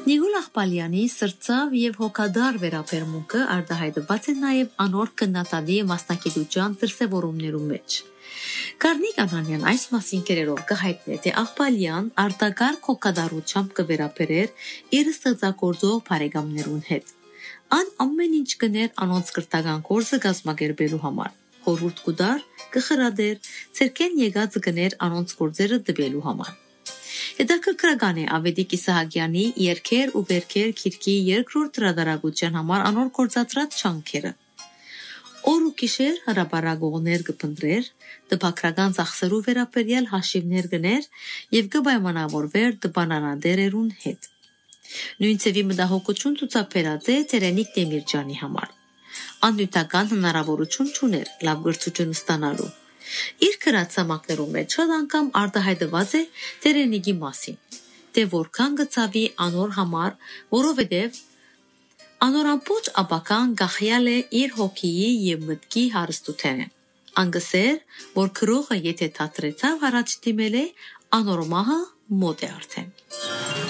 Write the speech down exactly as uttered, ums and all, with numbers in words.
Նիգուլ Աղբալյանի սրծավ եւ հոգադար վերաբերմունքը արտահայտված է նաեւ անոր քննադատի մասնակցության դրսևորումներու մեջ։ Կարնիկ Անանյան այս մասին կերերով կհայտնե, թե Աղբալյան արտակարգ հոգադարությամբ կվերաբերեր իր ստեղծագործող բարեկամներուն հետ։ Ան ամեն ինչ կներ անոնց կրթական կորսը կազմակերպելու համար։ Խորհուրդ կուտար, կխրադեր, ցերկեն եկած կներ անոնց գործերը տվելու համար։ Հետաքրքրական է Ավետիք Իսահակյանի երկեր ու վերքեր քիրքի երկրորդ հրատարակության համար անոր կործածրած չանքերը։ Օր ու գիշեր հրապարակողներ կփնտրեր, տպագրական ծախսերու վերաբերյալ հաշիվներ գներ եւ կպայմանավորվեր տպանանադերերուն հետ։ Նույն ցևի մտահոգություն ցուցաբերած է Տերենիկ Դեմիրճյանի համար։ Աննյութական հնարավորություն չուներ լավ գրծություն ստանալու։ Իր գրածամակներում մեջ շատ անգամ արտահայտված է Տերենիկի մասին, թե որքան գծավի անոր համար, որովհետև անոր ամբողջ ապական գախյալ է իր հոգիի եւ մտքի հարստութենը։ Անգսեր, որ քրողը եթե թատրեցավ առաջ դիմել է, անոր մահը մոտ է արդեն։